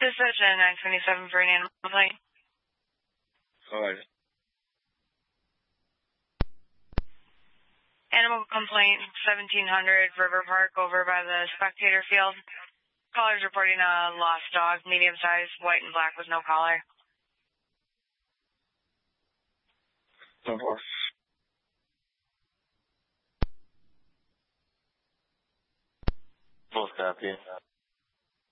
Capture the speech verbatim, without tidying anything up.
Decision nine twenty-seven for an animal complaint. Alright. Animal complaint seventeen hundred River Park over by the spectator field. Caller's reporting a lost dog, medium size, white and black with no collar. Of course. Both copy.